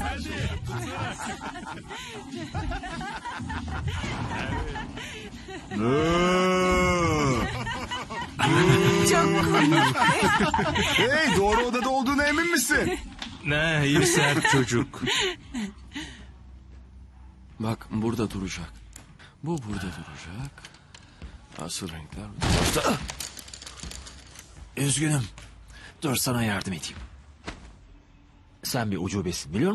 Çok komik. Hey, doğru odada olduğuna emin misin? Ne iyi sert çocuk. Bak burada duracak. Bu burada duracak. Asıl renkler... Üzgünüm. Dur sana yardım edeyim. Sen bir ucubesin biliyor musun?